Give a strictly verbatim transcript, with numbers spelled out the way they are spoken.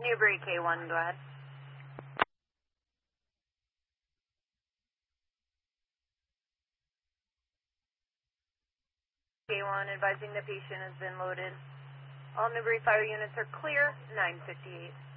Newbury K one, go ahead. K one, advising the patient has been loaded. All Newbury Fire units are clear, nine fifty-eight.